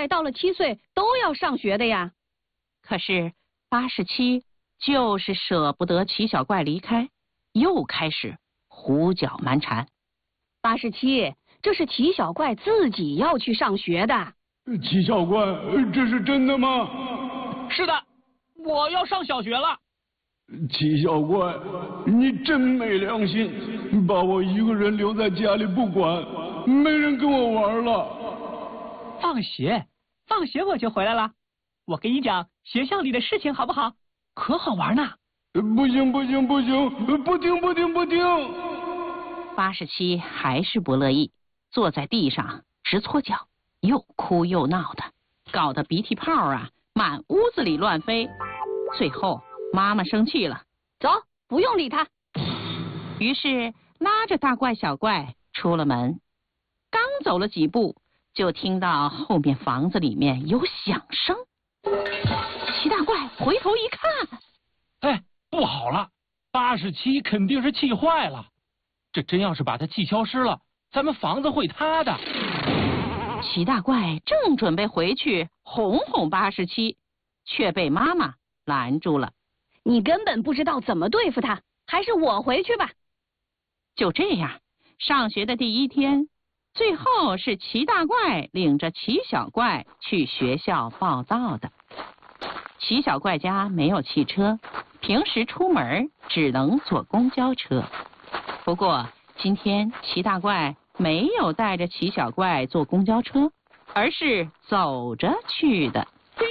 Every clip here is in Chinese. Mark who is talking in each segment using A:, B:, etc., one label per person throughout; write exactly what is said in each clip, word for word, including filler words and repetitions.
A: 怪到了七岁都要上学的呀。
B: 可是八十七就是舍不得齐小怪离开，又开始胡搅蛮缠。
A: 八十七，这是齐小怪自己要去上学的。
C: 齐小怪，这是真的吗？
D: 是的，我要上小学了。
C: 齐小怪，你真没良心，把我一个人留在家里不管，没人跟我玩了。
D: 放学，放学我就回来了。我给你讲学校里的事情好不好？可好玩呢。
C: 不行不行不行，不听不听不听。
B: 八十七还是不乐意，坐在地上直搓脚，又哭又闹的，搞得鼻涕泡啊满屋子里乱飞。最后妈妈生气了，
A: 走，不用理他。
B: 于是拉着大怪小怪出了门。刚走了几步，就听到后面房子里面有响声。齐大怪回头一看，
D: 哎，不好了，八十七肯定是气坏了。这真要是把他气消失了，咱们房子会塌的。
B: 齐大怪正准备回去哄哄八十七，却被妈妈拦住了。
A: 你根本不知道怎么对付他，还是我回去吧。
B: 就这样，上学的第一天，最后是齐大怪领着齐小怪去学校报到的。齐小怪家没有汽车，平时出门只能坐公交车。不过今天齐大怪没有带着齐小怪坐公交车，而是走着去的。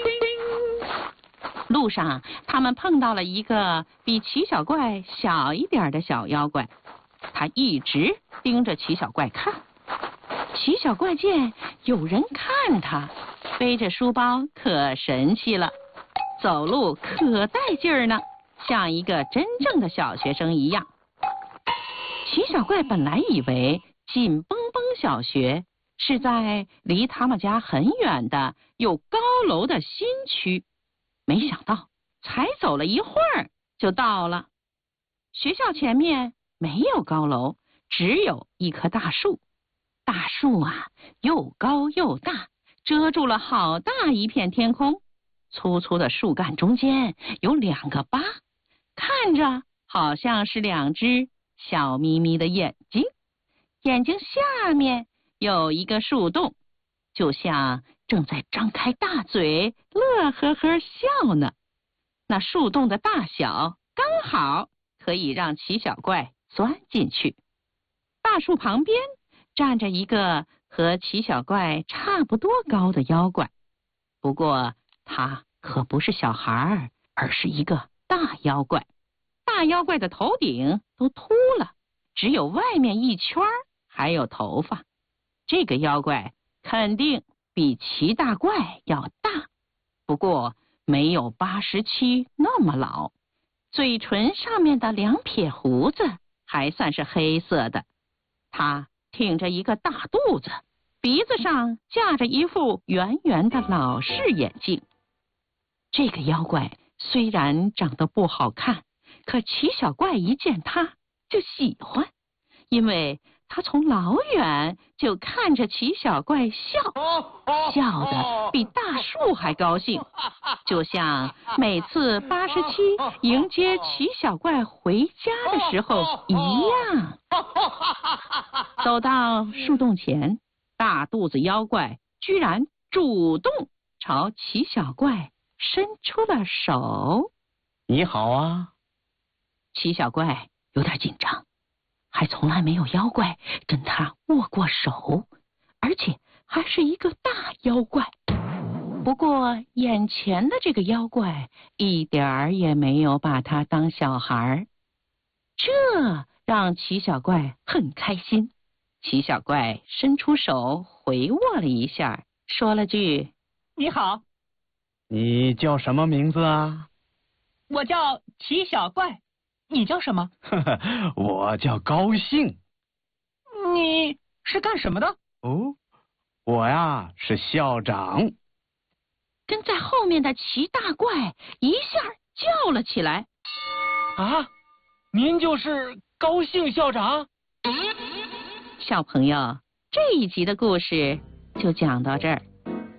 B: 路上他们碰到了一个比齐小怪小一点的小妖怪，他一直盯着齐小怪看。齐小怪见有人看他，背着书包可神气了，走路可带劲儿呢，像一个真正的小学生一样。齐小怪本来以为紧绷绷小学是在离他们家很远的有高楼的新区，没想到才走了一会儿就到了。学校前面没有高楼，只有一棵大树。大树啊，又高又大，遮住了好大一片天空。粗粗的树干中间有两个疤，看着好像是两只小眯眯的眼睛，眼睛下面有一个树洞，就像正在张开大嘴乐呵呵笑呢。那树洞的大小刚好可以让齐小怪钻进去。大树旁边站着一个和齐小怪差不多高的妖怪，不过他可不是小孩，而是一个大妖怪。大妖怪的头顶都秃了，只有外面一圈还有头发。这个妖怪肯定比齐大怪要大，不过没有八十七那么老。嘴唇上面的两撇胡子还算是黑色的。他挺着一个大肚子，鼻子上架着一副圆圆的老式眼镜。这个妖怪虽然长得不好看，可齐小怪一见他就喜欢，因为他从老远就看着齐小怪笑，笑得比大树还高兴，就像每次八十七迎接齐小怪回家的时候一样。走到树洞前，大肚子妖怪居然主动朝齐小怪伸出了手。
E: 你好啊。
B: 齐小怪有点紧张，还从来没有妖怪跟他握过手，而且还是一个大妖怪。不过眼前的这个妖怪一点儿也没有把他当小孩，这让齐小怪很开心。齐小怪伸出手回握了一下，说了句：
D: 你好。
E: 你叫什么名字啊？
D: 我叫齐小怪。你叫什么？
E: 我叫高兴。
D: 你是干什么的？
E: 哦，我呀是校长。
B: 跟在后面的齐大怪一下叫了起来：
D: 啊，您就是高兴校长？
B: 小朋友，这一集的故事就讲到这儿。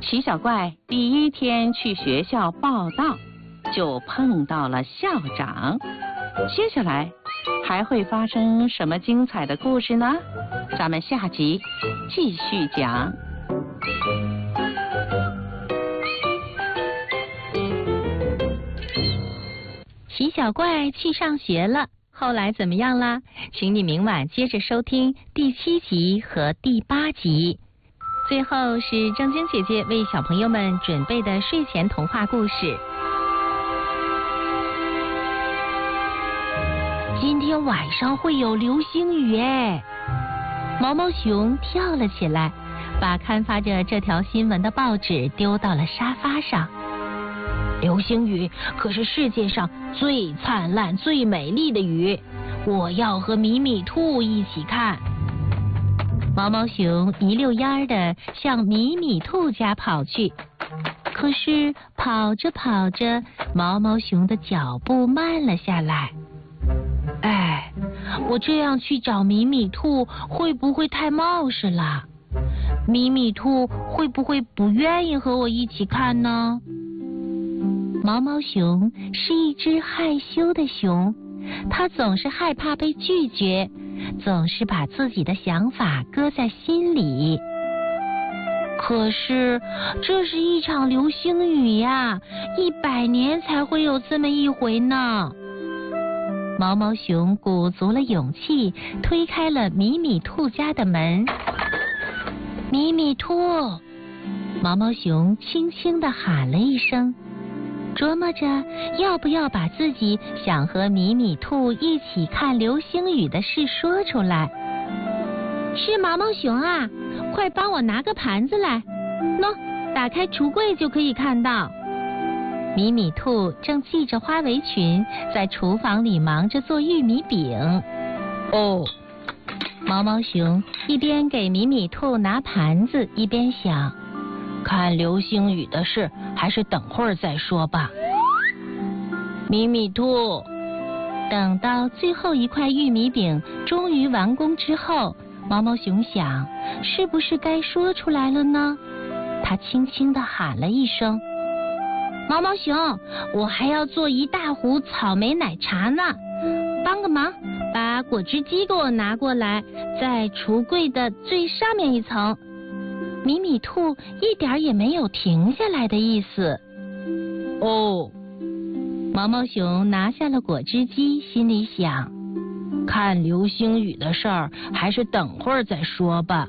B: 奇小怪第一天去学校报到，就碰到了校长。接下来还会发生什么精彩的故事呢？咱们下集继续讲。
F: 奇小怪去上学了，后来怎么样啦？请你明晚接着收听第七集和第八集。最后是正晶姐姐为小朋友们准备的睡前童话故事。今天晚上会有流星雨哎！毛毛熊跳了起来，把刊发着这条新闻的报纸丢到了沙发上。流星雨可是世界上最灿烂、最美丽的雨，我要和米米兔一起看。毛毛熊一溜烟儿的向米米兔家跑去，可是跑着跑着，毛毛熊的脚步慢了下来。哎，我这样去找米米兔会不会太冒失了？米米兔会不会不愿意和我一起看呢？毛毛熊是一只害羞的熊，它总是害怕被拒绝，总是把自己的想法搁在心里。可是这是一场流星雨呀，一百年才会有这么一回呢。毛毛熊鼓足了勇气，推开了米米兔家的门。米米兔，毛毛熊轻轻地喊了一声，琢磨着要不要把自己想和米米兔一起看流星雨的事说出来。是毛毛熊啊，快帮我拿个盘子来，喏，打开橱柜就可以看到。米米兔正系着花围裙，在厨房里忙着做玉米饼。哦，毛毛熊一边给米米兔拿盘子，一边想，看流星雨的事还是等会儿再说吧。米米兔，等到最后一块玉米饼终于完工之后，毛毛熊想，是不是该说出来了呢？他轻轻地喊了一声，毛毛熊，我还要做一大壶草莓奶茶呢，帮个忙，把果汁机给我拿过来，在橱柜的最上面一层。米米兔一点也没有停下来的意思。哦，毛毛熊拿下了果汁机，心里想，看流星雨的事儿还是等会儿再说吧。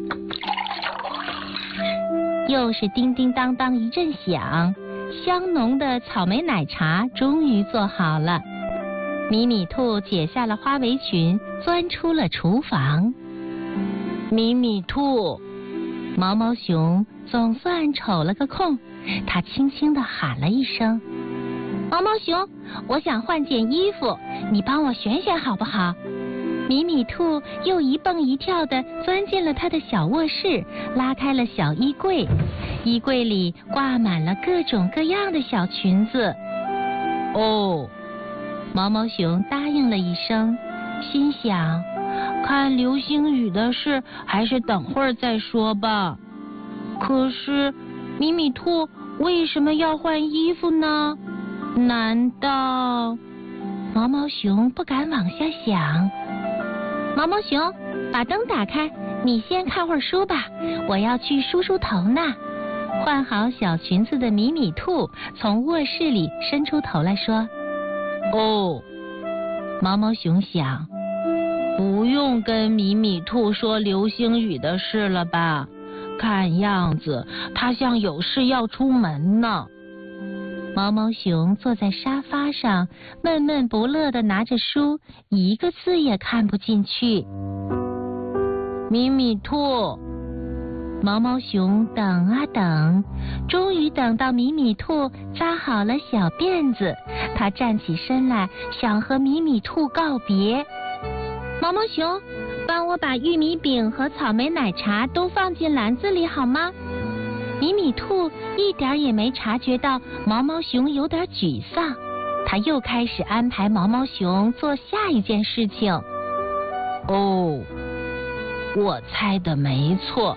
F: 又是叮叮当当一阵响，香浓的草莓奶茶终于做好了。米米兔解下了花围裙，钻出了厨房。米米兔，毛毛熊总算瞅了个空，他轻轻地喊了一声，毛毛熊，我想换件衣服，你帮我选选好不好？米米兔又一蹦一跳地钻进了他的小卧室，拉开了小衣柜，衣柜里挂满了各种各样的小裙子。哦，毛毛熊答应了一声，心想，看流星雨的事还是等会儿再说吧。可是米米兔为什么要换衣服呢？难道……毛毛熊不敢往下想。毛毛熊，把灯打开，你先看会儿书吧，我要去梳梳头呢。换好小裙子的米米兔从卧室里伸出头来说，哦，毛毛熊想，不用跟米米兔说流星雨的事了吧，看样子他像有事要出门呢。毛毛熊坐在沙发上，闷闷不乐地拿着书，一个字也看不进去。米米兔，毛毛熊等啊等，终于等到米米兔扎好了小辫子，他站起身来，想和米米兔告别。毛毛熊，帮我把玉米饼和草莓奶茶都放进篮子里好吗？米米兔一点也没察觉到毛毛熊有点沮丧，他又开始安排毛毛熊做下一件事情。哦，我猜的没错，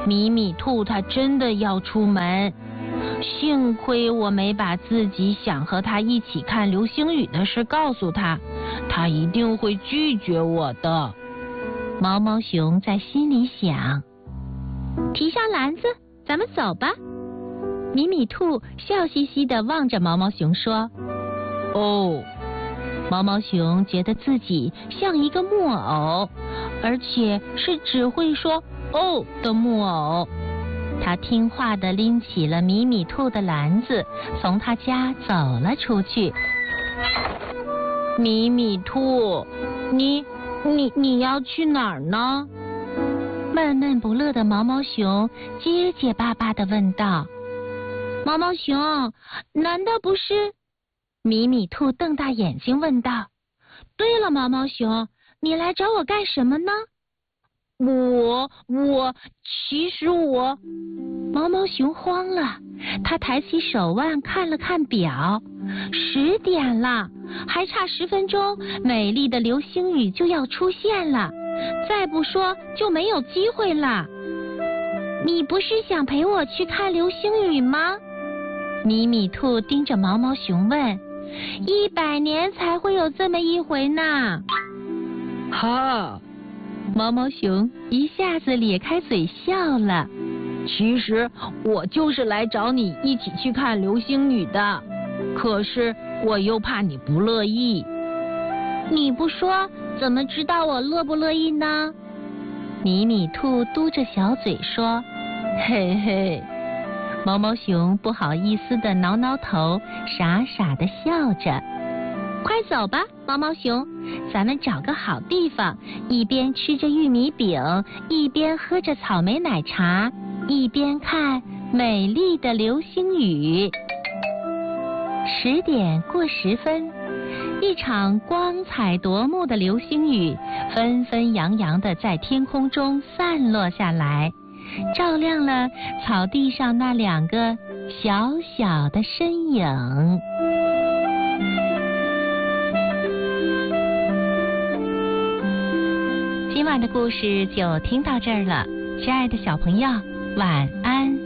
F: 米米兔它真的要出门，幸亏我没把自己想和他一起看流星雨的事告诉他，他一定会拒绝我的。毛毛熊在心里想。提上篮子，咱们走吧。米米兔笑嘻嘻地望着毛毛熊说：哦。毛毛熊觉得自己像一个木偶，而且是只会说哦的木偶。他听话地拎起了米米兔的篮子，从他家走了出去。米米兔，你你你要去哪儿呢？闷闷不乐的毛毛熊结结巴巴地问道。毛毛熊，难道不是？米米兔瞪大眼睛问道。对了，毛毛熊，你来找我干什么呢？我我其实我……毛毛熊慌了，他抬起手腕看了看表，十点了，还差十分钟，美丽的流星雨就要出现了，再不说就没有机会了。你不是想陪我去看流星雨吗？米米兔盯着毛毛熊问。一百年才会有这么一回呢。哈，毛毛熊一下子咧开嘴笑了。其实我就是来找你一起去看流星雨的，可是我又怕你不乐意。你不说，怎么知道我乐不乐意呢？米米兔嘟着小嘴说：嘿嘿。毛毛熊不好意思地挠挠头，傻傻地笑着。快走吧，毛毛熊，咱们找个好地方，一边吃着玉米饼，一边喝着草莓奶茶，一边看美丽的流星雨。十点过十分，一场光彩夺目的流星雨纷纷扬扬地在天空中散落下来，照亮了草地上那两个小小的身影。今晚的故事就听到这儿了，亲爱的小朋友，晚安。